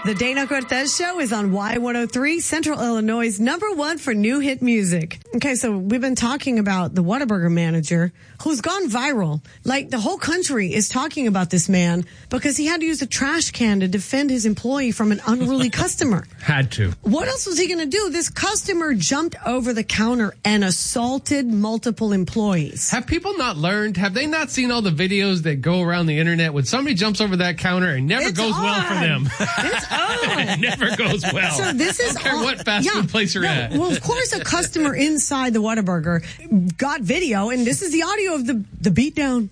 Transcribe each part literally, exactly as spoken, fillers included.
The Dana Cortez Show is on Y one oh three, Central Illinois' number one for new hit music. Okay, so we've been talking about the Whataburger manager who's gone viral. Like, the whole country is talking about this man because he had to use a trash can to defend his employee from an unruly customer. Had to. What else was he going to do? This customer jumped over the counter and assaulted multiple employees. Have people not learned? Have they not seen all the videos that go around the internet when somebody jumps over that counter and never It's goes on. well for them? It's on. It never goes well. So this is I don't care all, what fast yeah, food place you're no, at. Well, of course, a customer inside the Whataburger got video, and this is the audio of the, the beatdown.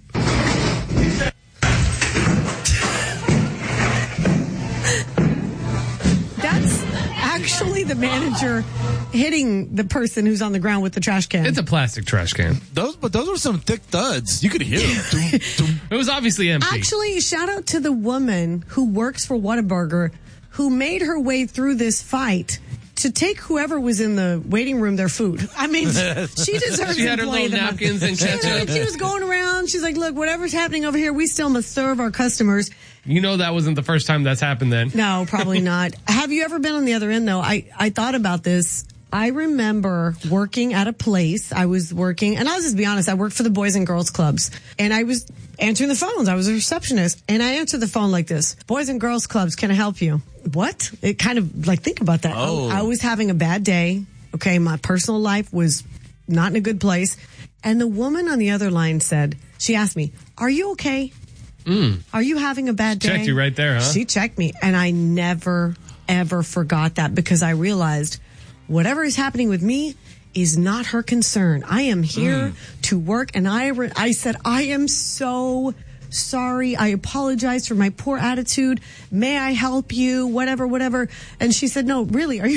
That's actually the manager hitting the person who's on the ground with the trash can. It's a plastic trash can. Those, but those were some thick thuds. You could hear them. It was obviously empty. Actually, shout out to the woman who works for Whataburger who made her way through this fight to take whoever was in the waiting room their food. I mean, she deserves She had her employee little of the month. napkins and She, had- ketchup. she was going around. She's like, look, whatever's happening over here, we still must serve our customers. You know that wasn't the first time that's happened then. No, probably not. Have you ever been on the other end, though? I, I thought about this. I remember working at a place. I was working, and I'll just be honest, I worked for the Boys and Girls Clubs, and I was answering the phones. I was a receptionist, and I answered the phone like this: Boys and Girls Clubs, can I help you? What? It kind of, like, think about that. Oh. I, I was having a bad day. Okay, my personal life was not in a good place. And the woman on the other line said, she asked me, are you okay? Mm. Are you having a bad day? Checked you right there, huh? She checked me, and I never, ever forgot that because I realized whatever is happening with me is not her concern. I am here mm. to work, and I, re- I said, I am so sorry. I apologize for my poor attitude. May I help you? Whatever, whatever. And she said, no, really, are you...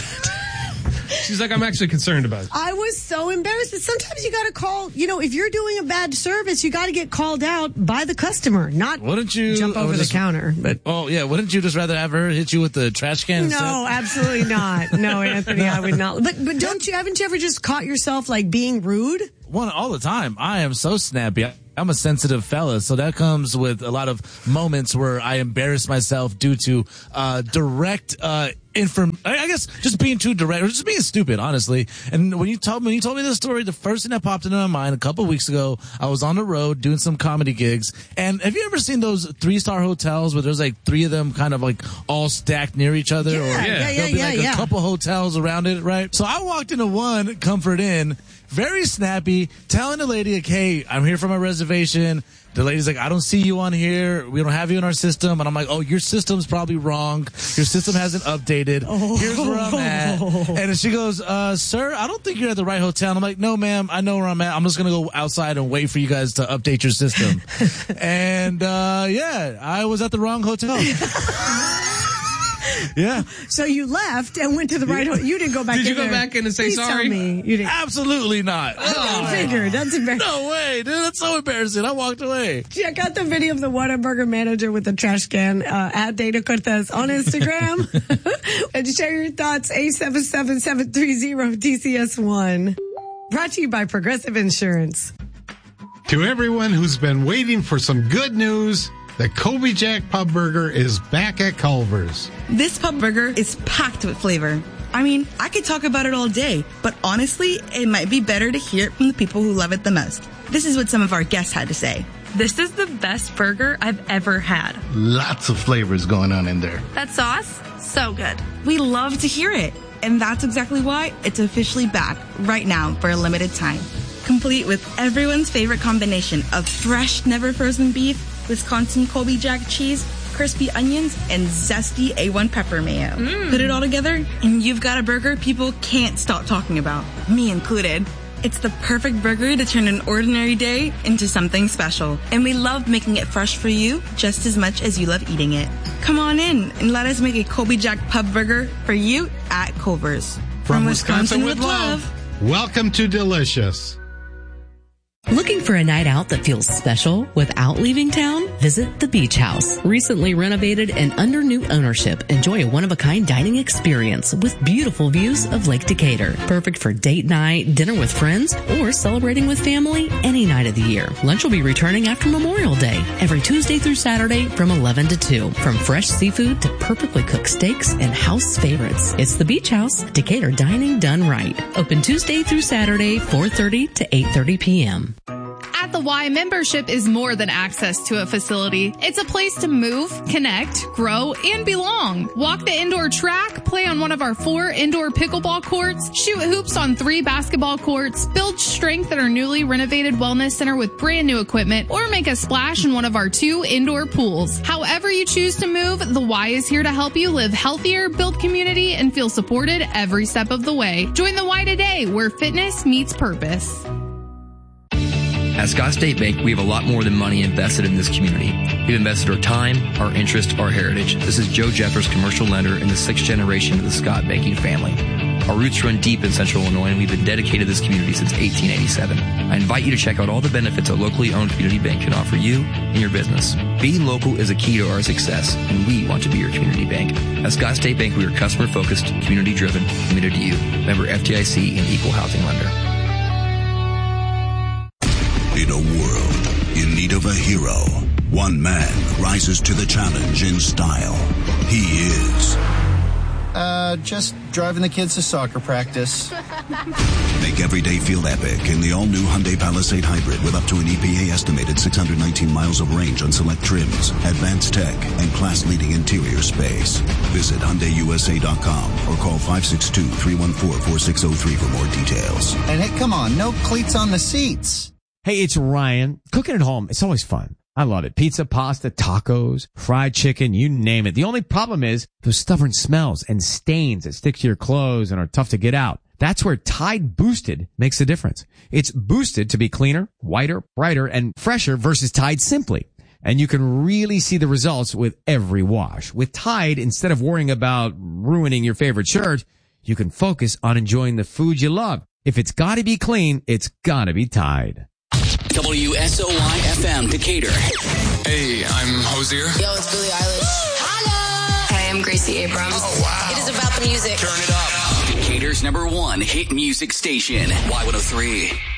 She's like, I'm actually concerned about it. I was so embarrassed, but sometimes you got to call, you know, if you're doing a bad service, you got to get called out by the customer, not wouldn't you jump over just, the counter. But oh, yeah, wouldn't you just rather have her hit you with the trash can instead? No, absolutely not. No, Anthony, I would not. But but don't you, haven't you ever just caught yourself, like, being rude? One, all the time. I am so snappy. I'm a sensitive fella, so that comes with a lot of moments where I embarrass myself due to uh direct uh inform I guess just being too direct or just being stupid, honestly. And when you told me when you told me this story, the first thing that popped into my mind a couple of weeks ago, I was on the road doing some comedy gigs. And have you ever seen those three star hotels where there's like three of them kind of like all stacked near each other? Yeah, or yeah, yeah, there'll be yeah, like yeah. a couple hotels around it, right? So I walked into one Comfort Inn, very snappy, telling the lady, like, hey, I'm here for my reservation. The lady's like, I don't see you on here. We don't have you in our system. And I'm like, oh, your system's probably wrong. Your system hasn't updated. Oh. Here's where I'm at. And then she goes, uh, sir, I don't think you're at the right hotel. And I'm like, no, ma'am, I know where I'm at. I'm just going to go outside and wait for you guys to update your system. And, uh, yeah, I was at the wrong hotel. Yeah. So you left and went to the right hotel. You didn't go back Did in you go there. back in and say Please sorry? Tell me. You didn't. Absolutely not. I figured. That's embarrassing. No way, dude. That's so embarrassing. I walked away. Check out the video of the Whataburger manager with the trash can uh, at Dana Cortez on Instagram. And share your thoughts, eight seven seven, seven three zero, D C S one. Brought to you by Progressive Insurance. To everyone who's been waiting for some good news, the Colby Jack Pub Burger is back at Culver's. This pub burger is packed with flavor. I mean, I could talk about it all day, but honestly, it might be better to hear it from the people who love it the most. This is what some of our guests had to say. This is the best burger I've ever had. Lots of flavors going on in there. That sauce, so good. We love to hear it, and that's exactly why it's officially back right now for a limited time. Complete with everyone's favorite combination of fresh, never frozen beef, Wisconsin Colby Jack cheese, crispy onions, and zesty A one pepper mayo. Mm. Put it all together, and you've got a burger people can't stop talking about, me included. It's the perfect burger to turn an ordinary day into something special. And we love making it fresh for you just as much as you love eating it. Come on in and let us make a Colby Jack Pub Burger for you at Culver's. From, From Wisconsin, Wisconsin with love. love. Welcome to Delicious. Looking for a night out that feels special without leaving town? Visit The Beach House. Recently renovated and under new ownership. Enjoy a one-of-a-kind dining experience with beautiful views of Lake Decatur. Perfect for date night, dinner with friends, or celebrating with family any night of the year. Lunch will be returning after Memorial Day, every Tuesday through Saturday from eleven to two. From fresh seafood to perfectly cooked steaks and house favorites. It's The Beach House, Decatur dining done right. Open Tuesday through Saturday, four thirty to eight thirty p.m. At the Y, membership is more than access to a facility. It's a place to move, connect, grow, and belong. Walk the indoor track, play on one of our four indoor pickleball courts, shoot hoops on three basketball courts, build strength at our newly renovated wellness center with brand new equipment, or make a splash in one of our two indoor pools. However you choose to move, the Y is here to help you live healthier, build community, and feel supported every step of the way. Join the Y today, where fitness meets purpose. At Scott State Bank, we have a lot more than money invested in this community. We've invested our time, our interest, our heritage. This is Joe Jeffers, commercial lender in the sixth generation of the Scott banking family. Our roots run deep in Central Illinois, and we've been dedicated to this community since eighteen eighty-seven. I invite you to check out all the benefits a locally owned community bank can offer you and your business. Being local is a key to our success, and we want to be your community bank. At Scott State Bank, we are customer-focused, community-driven, committed to you. Member F D I C and Equal Housing Lender. In a world in need of a hero, one man rises to the challenge in style. He is... Uh, just driving the kids to soccer practice. Make every day feel epic in the all-new Hyundai Palisade Hybrid with up to an E P A estimated six hundred nineteen miles of range on select trims, advanced tech, and class-leading interior space. Visit Hyundai U S A dot com or call five six two, three one four, four six zero three for more details. And hey, come on, no cleats on the seats. Hey, it's Ryan. Cooking at home, it's always fun. I love it. Pizza, pasta, tacos, fried chicken, you name it. The only problem is those stubborn smells and stains that stick to your clothes and are tough to get out. That's where Tide Boosted makes a difference. It's boosted to be cleaner, whiter, brighter, and fresher versus Tide Simply. And you can really see the results with every wash. With Tide, instead of worrying about ruining your favorite shirt, you can focus on enjoying the food you love. If it's gotta be clean, it's gotta be Tide. W S O Y F M Decatur. Hey, I'm Hosier. Yo, it's Billie Eilish. Holla! Hey, I'm Gracie Abrams. Oh, wow. It is about the music. Turn it up. Decatur's number one hit music station, Y one oh three.